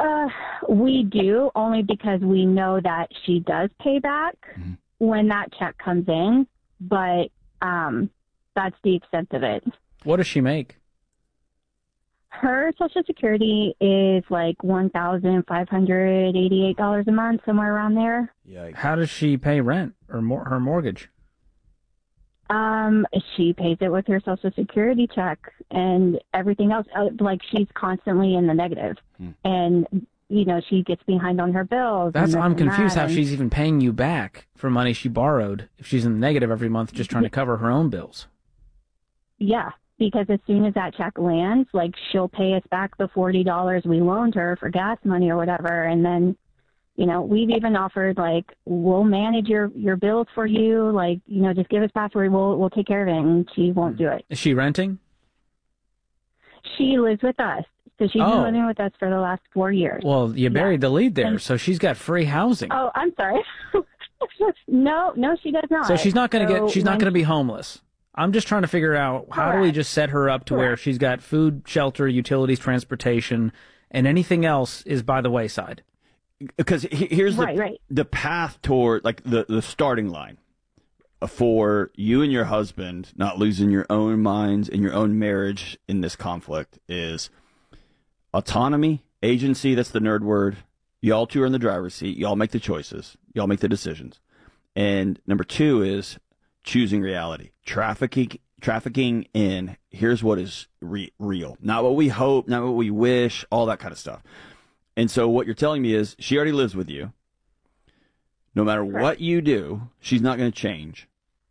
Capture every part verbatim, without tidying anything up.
Uh, we do, only because we know that she does pay back mm-hmm. when that check comes in, but um, that's the extent of it. What does she make? Her Social Security is like one thousand five hundred eighty-eight dollars a month, somewhere around there. Yikes. How does she pay rent or mor- her mortgage? Um, she pays it with her Social Security check and everything else. Like, she's constantly in the negative. Hmm. And, you know, she gets behind on her bills. That's I'm confused that, how and... she's even paying you back for money she borrowed if she's in the negative every month just trying to cover her own bills. Yeah, because as soon as that check lands, like, she'll pay us back the forty dollars we loaned her for gas money or whatever, and then... You know, we've even offered, like, we'll manage your, your bills for you. Like, you know, just give us password. We'll we'll take care of it. And she won't do it. Is she renting? She lives with us. So she's oh. been living with us for the last four years. Well, you buried yeah. the lead there. And, so she's got free housing. Oh, I'm sorry. no, no, she does not. So she's not going to so get, she's not going to be homeless. I'm just trying to figure out how correct. do we just set her up to correct. where she's got food, shelter, utilities, transportation, and anything else is by the wayside. Because here's the right, right. the path toward, like, the, the starting line for you and your husband not losing your own minds and your own marriage in this conflict is autonomy, agency. That's the nerd word. Y'all two are in the driver's seat. Y'all make the choices. Y'all make the decisions. And number two is choosing reality. Trafficking, trafficking in here's what is re- real. Not what we hope, not what we wish, all that kind of stuff. And so what you're telling me is she already lives with you. No matter Correct. what you do, she's not going to change.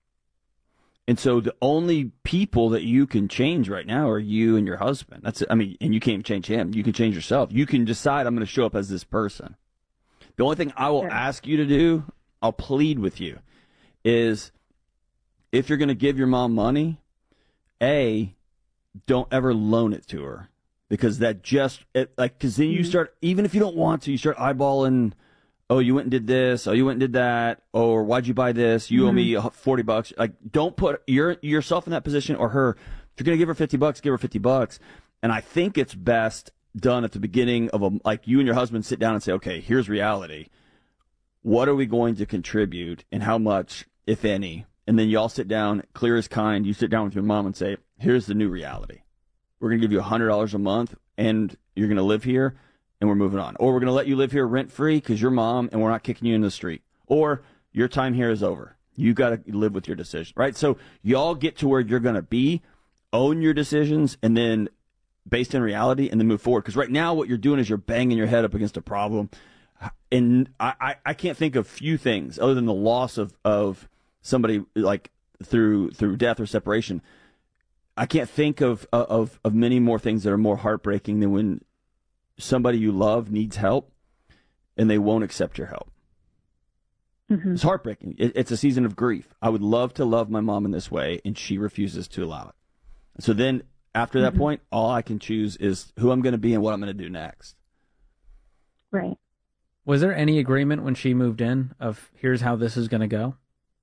And so the only people that you can change right now are you and your husband. That's I mean, and you can't change him. You can change yourself. You can decide I'm going to show up as this person. The only thing I will sure. ask you to do, I'll plead with you, is if you're going to give your mom money, A, don't ever loan it to her. Because that just, it, like, because then you start, even if you don't want to, you start eyeballing, oh, you went and did this, oh, you went and did that, or why'd you buy this, you mm-hmm. owe me forty bucks. Like, don't put your yourself in that position, or her. If you're going to give her fifty bucks, give her fifty bucks. And I think it's best done at the beginning of a, like, you and your husband sit down and say, okay, here's reality. What are we going to contribute, and how much, if any? And then y'all sit down, clear as kind, you sit down with your mom and say, here's the new reality. We're going to give you one hundred dollars a month, and you're going to live here, and we're moving on. Or we're going to let you live here rent-free because you're mom, and we're not kicking you in the street. Or your time here is over. You got to live with your decision, right? So y'all get to where you're going to be, own your decisions, and then based in reality, and then move forward. Because right now what you're doing is you're banging your head up against a problem. And I, I, I can't think of few things other than the loss of, of somebody, like, through through death or separation. I can't think of, of of many more things that are more heartbreaking than when somebody you love needs help and they won't accept your help. Mm-hmm. It's heartbreaking. It, it's a season of grief. I would love to love my mom in this way, and she refuses to allow it. So then after that mm-hmm. point, all I can choose is who I'm going to be and what I'm going to do next. Right. Was there any agreement when she moved in of here's how this is going to go?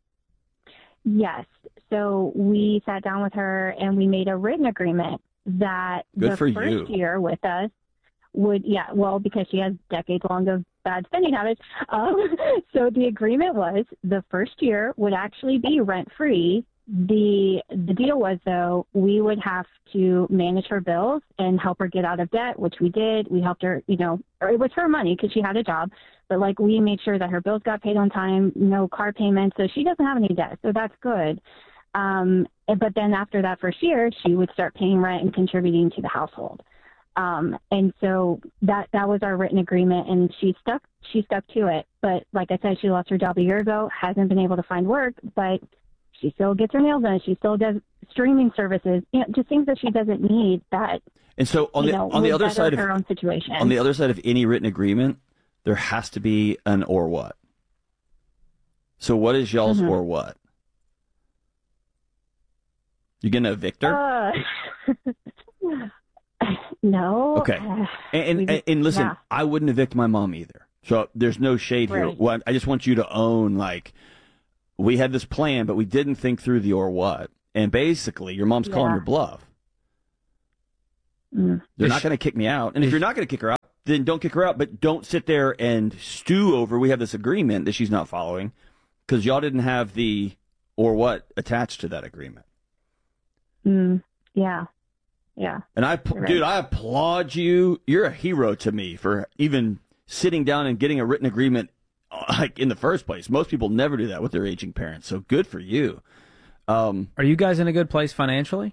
Yes. So we sat down with her and we made a written agreement that Good the for first you. year with us would, yeah, well, because she has decades long of bad spending habits. Um, so the agreement was the first year would actually be rent free. The the deal was, though, we would have to manage her bills and help her get out of debt, which we did. We helped her, you know, or it was her money because she had a job. But, like, we made sure that her bills got paid on time, no car payments, so she doesn't have any debt. So that's good. Um, but then after that first year, she would start paying rent and contributing to the household. Um, and so that that was our written agreement, and she stuck she stuck to it. But like I said, she lost her job a year ago, hasn't been able to find work, but she still gets her nails done. She still does streaming services, you know, just things that she doesn't need that. And so on the know, on the other side of her own situation. on the other side of any written agreement, there has to be an or what. So what is y'all's mm-hmm. or what? You gonna evict her? Uh, no. Okay. Uh, and, and, and listen, yeah. I wouldn't evict my mom either. So there's no shade right. here. What I just want you to own, like, we had this plan, but we didn't think through the or what. And basically, your mom's yeah. calling your bluff. Mm. They're Is not she, going to kick me out. And if you're not going to kick her out, then don't kick her out. But don't sit there and stew over, we have this agreement that she's not following, because y'all didn't have the or what attached to that agreement. Mm, yeah. Yeah. And I, right. dude, I applaud you. You're a hero to me for even sitting down and getting a written agreement, like, in the first place. Most people never do that with their aging parents. So good for you. Um, Are you guys in a good place financially?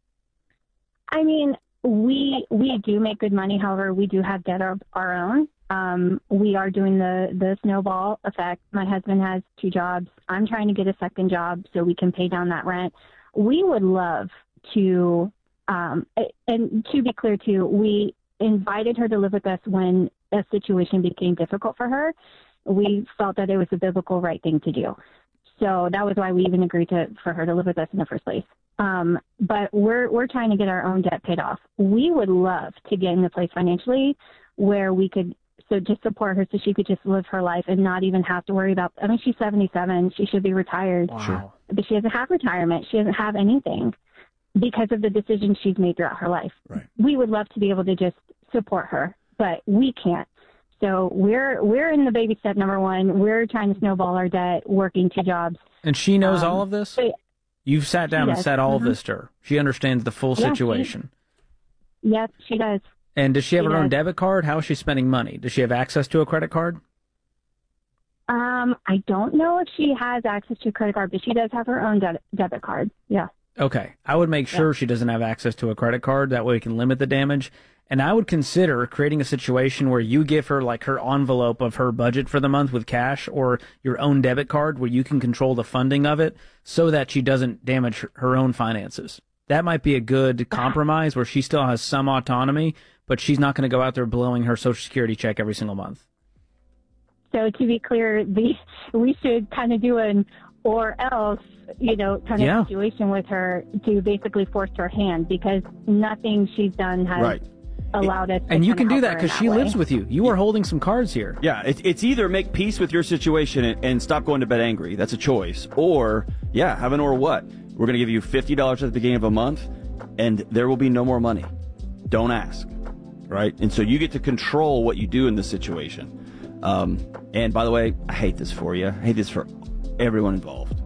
I mean, we we do make good money. However, we do have debt of our own. Um, we are doing the, the snowball effect. My husband has two jobs. I'm trying to get a second job so we can pay down that rent. We would love to, um, and to be clear too, we invited her to live with us when a situation became difficult for her. We felt that it was the biblical right thing to do. So that was why we even agreed to for her to live with us in the first place. Um, but we're we're trying to get our own debt paid off. We would love to get in a place financially where we could so just support her so she could just live her life and not even have to worry about. I mean, she's seventy-seven. She should be retired. Wow. But she doesn't have retirement. She doesn't have anything because of the decisions she's made throughout her life. Right. We would love to be able to just support her, but we can't. So we're we're in the baby step number one. We're trying to snowball our debt, working two jobs. And she knows um, all of this? But, You've sat down and does. said all mm-hmm. of this to her. She understands the full yeah, situation. She, yes, she does. And does she have she her own does. debit card? How is she spending money? Does she have access to a credit card? Um, I don't know if she has access to a credit card, but she does have her own de- debit card. Yeah. Okay. I would make sure yeah. she doesn't have access to a credit card. That way we can limit the damage. And I would consider creating a situation where you give her like her envelope of her budget for the month with cash or your own debit card where you can control the funding of it so that she doesn't damage her, her own finances. That might be a good compromise where she still has some autonomy, but she's not going to go out there blowing her Social Security check every single month. So to be clear, the, we should kind of do an or else, you know, kind of yeah. situation with her to basically force her hand because nothing she's done has right. allowed us to And you can kind of do help that her in because she way. lives with you. You are holding some cards here. Yeah, it, it's either make peace with your situation and, and stop going to bed angry. That's a choice. Or, yeah, have an or what. We're going to give you fifty dollars at the beginning of a month, and there will be no more money. Don't ask, right? And so you get to control what you do in this situation. Um, and by the way, I hate this for you. I hate this for everyone involved.